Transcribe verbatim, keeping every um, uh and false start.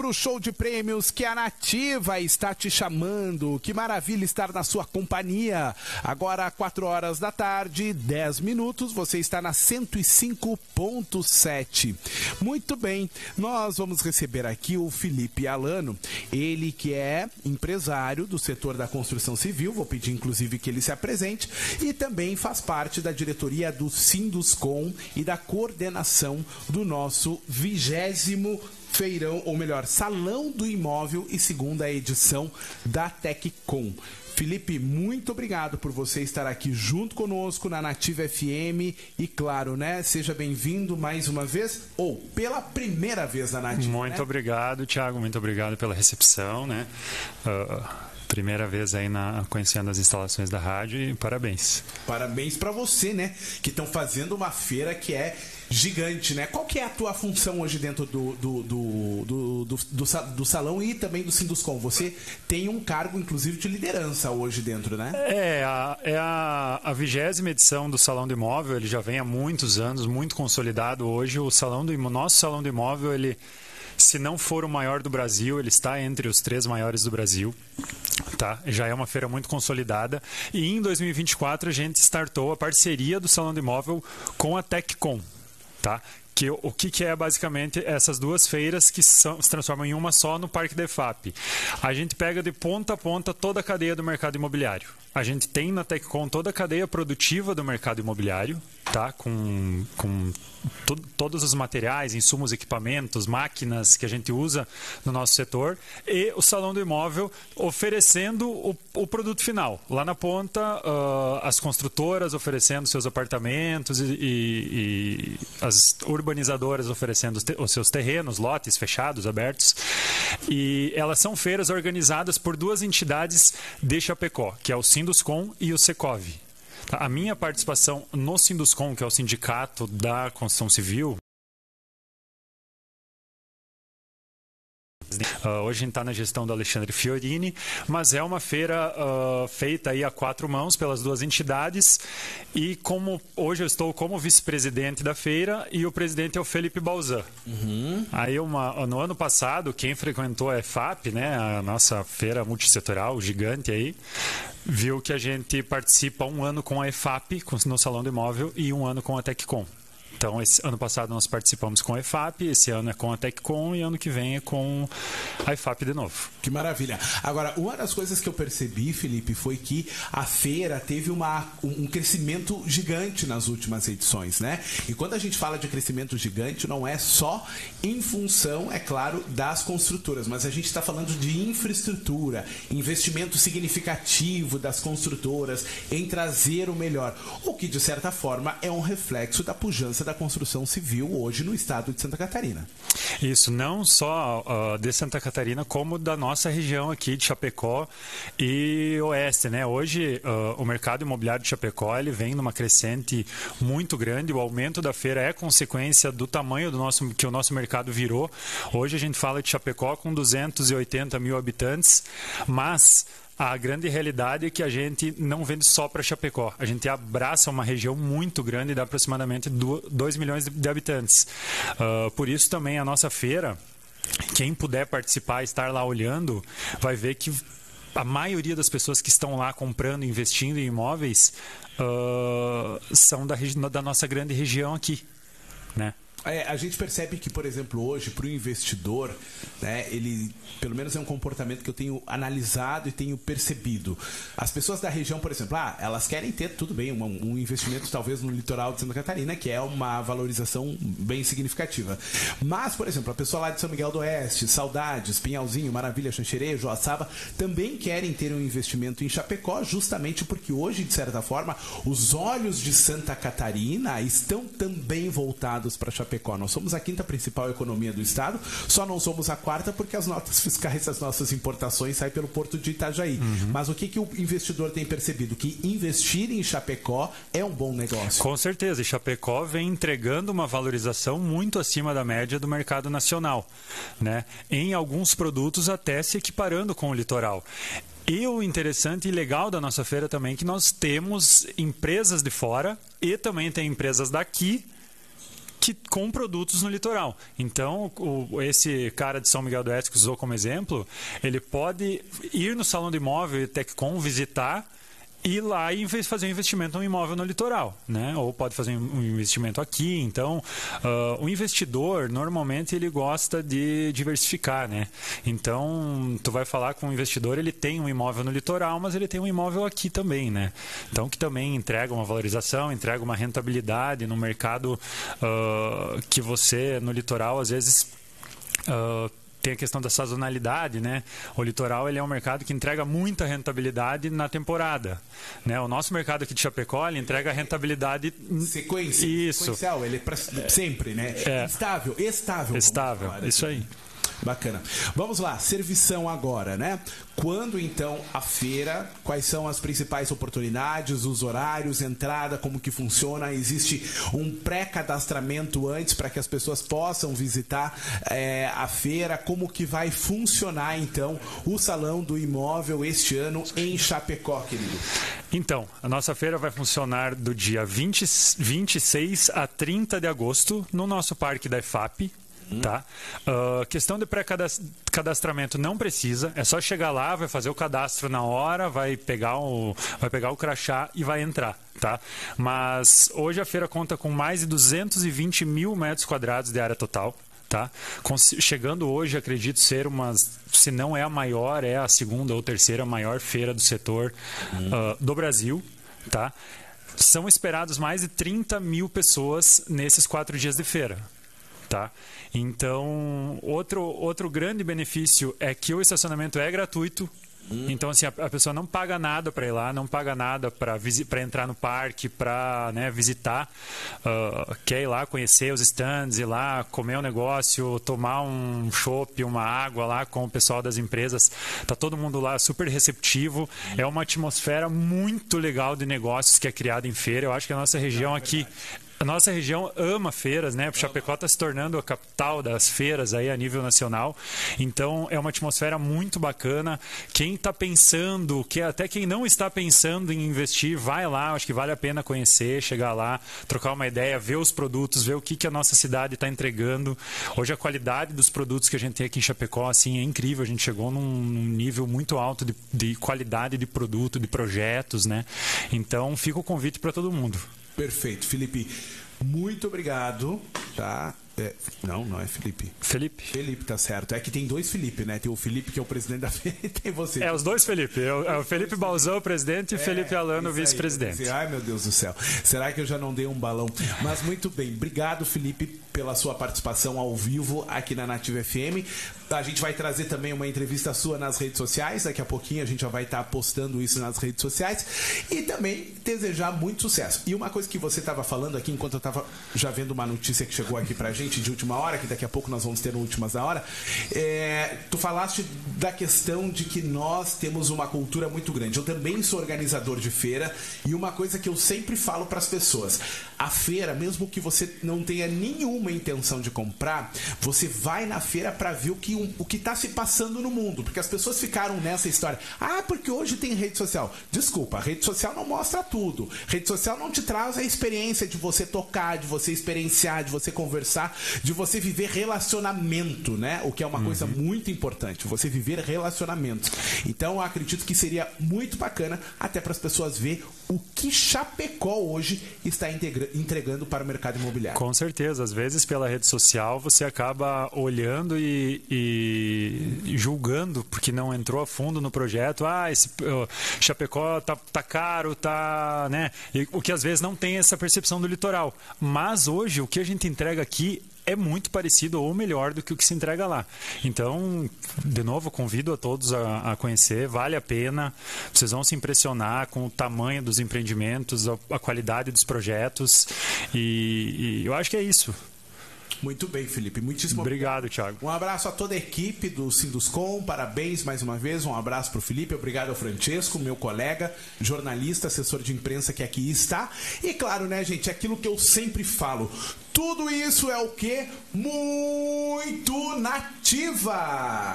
Pro show de prêmios que a Nativa está te chamando. Que maravilha estar na sua companhia. Agora, quatro horas da tarde, dez minutos, você está na cento e cinco ponto sete. Muito bem, nós vamos receber aqui o Felipe Alano, ele que é empresário do setor da construção civil, vou pedir inclusive que ele se apresente, e também faz parte da diretoria do Sinduscom e da coordenação do nosso vigésimo feirão, ou melhor, Salão do Imóvel e segunda edição da TecCom. Felipe, muito obrigado por você estar aqui junto conosco na Nativa F M e, claro, né, seja bem-vindo mais uma vez, ou pela primeira vez na Nativa. Muito né? obrigado, Thiago, muito obrigado pela recepção, né? Uh, primeira vez aí na, conhecendo as instalações da rádio e parabéns. Parabéns para você, né, que estão fazendo uma feira que é gigante, né? Qual que é a tua função hoje dentro do, do, do, do, do, do, do salão e também do Sinduscom? Você tem um cargo, inclusive, de liderança hoje dentro, né? É, a, é a, a vigésima edição do Salão do Imóvel, ele já vem há muitos anos, muito consolidado. Hoje o salão do, nosso Salão do Imóvel, ele, se não for o maior do Brasil, ele está entre os três maiores do Brasil. Tá? Já é uma feira muito consolidada. E em dois mil e vinte e quatro a gente startou a parceria do Salão do Imóvel com a TecCom. Tá? Que, o que, que é basicamente essas duas feiras que são, se transformam em uma só no Parque da E F A P? A gente pega de ponta a ponta toda a cadeia do mercado imobiliário. A gente tem na TecCom toda a cadeia produtiva do mercado imobiliário, tá? com, com to, todos os materiais, insumos, equipamentos, máquinas que a gente usa no nosso setor, e o Salão do Imóvel oferecendo o, o produto final. Lá na ponta, uh, as construtoras oferecendo seus apartamentos e, e, e as urbanizadoras oferecendo os, te, os seus terrenos, lotes fechados, abertos. E elas são feiras organizadas por duas entidades de Chapecó, que é o Sinduscom e o Secov. A minha participação no Sinduscom, que é o sindicato da construção civil, Uh, hoje a gente está na gestão do Alexandre Fiorini, mas é uma feira uh, feita aí a quatro mãos pelas duas entidades, e como hoje eu estou como vice-presidente da feira e o presidente é o Felipe Balzan. Uhum. Aí uma, no ano passado, quem frequentou a E F A P, né, a nossa feira multissetorial gigante aí, viu que a gente participa um ano com a E F A P no Salão do Imóvel e um ano com a TecCom. Então, esse ano passado nós participamos com a E F A P, esse ano é com a TecCom e ano que vem é com a E F A P de novo. Que maravilha. Agora, uma das coisas que eu percebi, Felipe, foi que a feira teve uma, um crescimento gigante nas últimas edições, né? E quando a gente fala de crescimento gigante, não é só em função, é claro, das construtoras, mas a gente está falando de infraestrutura, investimento significativo das construtoras em trazer o melhor, o que, de certa forma, é um reflexo da pujança da da construção civil hoje no estado de Santa Catarina. Isso, não só uh, de Santa Catarina, como da nossa região aqui de Chapecó e Oeste, né? Hoje uh, o mercado imobiliário de Chapecó ele vem numa crescente muito grande, o aumento da feira é consequência do tamanho do nosso, que o nosso mercado virou. Hoje a gente fala de Chapecó com duzentos e oitenta mil habitantes, mas a grande realidade é que a gente não vende só para Chapecó. A gente abraça uma região muito grande de aproximadamente dois milhões de habitantes. Uh, por isso também a nossa feira, quem puder participar, estar lá olhando, vai ver que a maioria das pessoas que estão lá comprando, investindo em imóveis, uh, são da, da nossa grande região aqui, né? É, a gente percebe que, por exemplo, hoje, para o investidor, né, ele, pelo menos é um comportamento que eu tenho analisado e tenho percebido. As pessoas da região, por exemplo, ah, elas querem ter, tudo bem, um, um investimento talvez no litoral de Santa Catarina, que é uma valorização bem significativa. Mas, por exemplo, a pessoa lá de São Miguel do Oeste, Saudades, Pinhalzinho, Maravilha, Xanxerê, Joaçaba, também querem ter um investimento em Chapecó, justamente porque hoje, de certa forma, os olhos de Santa Catarina estão também voltados para Chapecó. Nós somos a quinta principal economia do estado, só não somos a quarta porque as notas fiscais das nossas importações saem pelo porto de Itajaí. Uhum. Mas o que, que o investidor tem percebido? Que investir em Chapecó é um bom negócio. Com certeza, e Chapecó vem entregando uma valorização muito acima da média do mercado nacional, né? Em alguns produtos até se equiparando com o litoral. E o interessante e legal da nossa feira também é que nós temos empresas de fora e também tem empresas daqui que, com produtos no litoral. Então, o, esse cara de São Miguel do Oeste que usou como exemplo, ele pode ir no Salão do Imóvel e Teccom visitar, ir lá e fazer um investimento num imóvel no litoral, né? Ou pode fazer um investimento aqui. Então, uh, o investidor, normalmente, ele gosta de diversificar, né? Então, tu vai falar com o investidor, ele tem um imóvel no litoral, mas ele tem um imóvel aqui também, né? Então, que também entrega uma valorização, entrega uma rentabilidade no mercado uh, que você, no litoral, às vezes... Uh, tem a questão da sazonalidade, né? O litoral, ele é um mercado que entrega muita rentabilidade na temporada, né? O nosso mercado aqui de Chapecó, ele entrega rentabilidade... Sequência. Isso. Sequencial, ele é pra sempre, né? É. Estável, estável. Estável, falar, isso aí. Bacana. Vamos lá, servição agora, né? Quando, então, a feira, quais são as principais oportunidades, os horários, entrada, como que funciona? Existe um pré-cadastramento antes para que as pessoas possam visitar é, a feira? Como que vai funcionar, então, o Salão do Imóvel este ano em Chapecó, querido? Então, a nossa feira vai funcionar do dia vinte, vinte e seis a trinta de agosto no nosso parque da E F A P. Tá? Uh, questão de pré-cadastramento não precisa, é só chegar lá, vai fazer o cadastro na hora, vai pegar o, vai pegar o crachá e vai entrar. Tá? Mas hoje a feira conta com mais de duzentos e vinte mil metros quadrados de área total. Tá? Chegando hoje, acredito ser uma, se não é a maior, é a segunda ou terceira maior feira do setor uhum. uh, do Brasil. Tá? São esperados mais de trinta mil pessoas nesses quatro dias de feira. Tá? Então, outro, outro grande benefício é que o estacionamento é gratuito. Hum. Então, assim, a, a pessoa não paga nada para ir lá, não paga nada para para entrar no parque, para, né, visitar. Uh, quer ir lá conhecer os stands, ir lá comer um negócio, tomar um chopp, uma água lá com o pessoal das empresas. Tá todo mundo lá super receptivo. Hum. É uma atmosfera muito legal de negócios que é criada em feira. Eu acho que a nossa região aqui... A nossa região ama feiras, né? O Chapecó está se tornando a capital das feiras aí a nível nacional. Então, é uma atmosfera muito bacana. Quem está pensando, que até quem não está pensando em investir, vai lá. Acho que vale a pena conhecer, chegar lá, trocar uma ideia, ver os produtos, ver o que, que a nossa cidade está entregando. Hoje, a qualidade dos produtos que a gente tem aqui em Chapecó, assim, é incrível. A gente chegou num, num nível muito alto de, de qualidade de produto, de projetos, né? Então, fica o convite para todo mundo. Perfeito, Felipe. Muito obrigado, tá? É, não, não é Felipe. Felipe. Felipe, tá certo. É que tem dois Felipe, né? Tem o Felipe que é o presidente da feira e tem você. É, os dois Felipe. É o, é o Felipe Balzão, o presidente, e o é, Felipe Alano, o vice-presidente. Ai, meu Deus do céu. Será que eu já não dei um balão? Mas muito bem. Obrigado, Felipe, pela sua participação ao vivo aqui na Nativa F M. A gente vai trazer também uma entrevista sua nas redes sociais. Daqui a pouquinho a gente já vai estar postando isso nas redes sociais. E também desejar muito sucesso. E uma coisa que você estava falando aqui, enquanto eu estava já vendo uma notícia que chegou aqui pra gente de última hora, que daqui a pouco nós vamos ter no Últimas da Hora, é, tu falaste da questão de que nós temos uma cultura muito grande. Eu também sou organizador de feira e uma coisa que eu sempre falo para as pessoas, a feira, mesmo que você não tenha nenhuma intenção de comprar, você vai na feira para ver o que um, o que está se passando no mundo, porque as pessoas ficaram nessa história, ah, porque hoje tem rede social. Desculpa, a rede social não mostra tudo, rede social não te traz a experiência de você tocar, de você experienciar, de você conversar, de você viver relacionamento, né? O que é uma uhum. coisa muito importante, você viver relacionamento. Então eu acredito que seria muito bacana até para as pessoas ver o que Chapecó hoje está integra- entregando para o mercado imobiliário. Com certeza, às vezes pela rede social você acaba olhando e, e julgando porque não entrou a fundo no projeto. Ah, esse uh, Chapecó tá, tá caro, tá, né? E, o que às vezes não tem essa percepção do litoral. Mas hoje o que a gente entrega aqui é muito parecido ou melhor do que o que se entrega lá. Então, de novo, convido a todos a, a conhecer, vale a pena. Vocês vão se impressionar com o tamanho dos empreendimentos, a, a qualidade dos projetos e, e eu acho que é isso. Muito bem, Felipe. Muitíssimo obrigado, Thiago. Um abraço a toda a equipe do Sinduscom. Parabéns mais uma vez. Um abraço para o Felipe. Obrigado ao Francesco, meu colega, jornalista, assessor de imprensa que aqui está. E claro, né, gente, é aquilo que eu sempre falo. Tudo isso é o quê? Muito Nativa!